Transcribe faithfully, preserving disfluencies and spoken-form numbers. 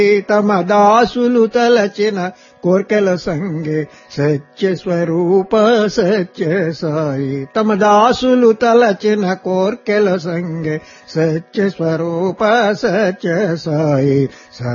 తమ దాసులు తలచిన కోర్కెల సంగే సత్య స్వరూప సత్య సాయి. తమ దాసులు తలచిన కోర్కెల సంగే సత్య స్వరూప సత్య సాయి.